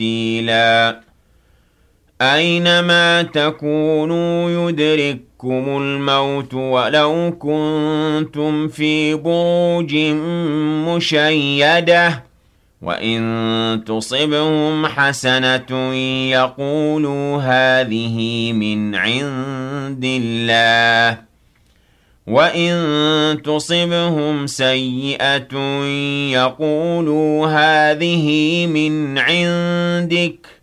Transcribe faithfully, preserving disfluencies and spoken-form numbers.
تبديلا أينما تكونوا يدرككم الموت ولو كنتم في بروج مشيدة وإن تصبهم حسنة يقولوا هذه من عند الله وإن تصبهم سيئة يقولوا هذه من عندك